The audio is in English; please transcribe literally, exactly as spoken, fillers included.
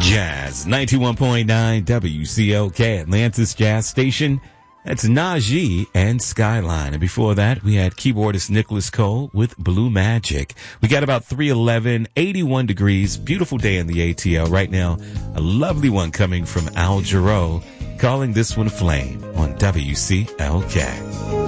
Jazz, ninety-one point nine W C L K, Atlantis Jazz Station. That's Najee and Skyline. And before that, we had keyboardist Nicholas Cole with Blue Magic. We got about three eleven, eighty-one degrees, beautiful day in the A T L. Right now, a lovely one coming from Al Jarreau, calling this one Flame on W C L K.